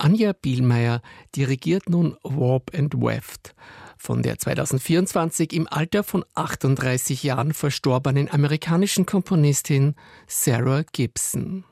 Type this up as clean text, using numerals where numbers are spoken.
Anja Bielmeier dirigiert nun Warp and Weft von der 2024 im Alter von 38 Jahren verstorbenen amerikanischen Komponistin Sarah Gibson.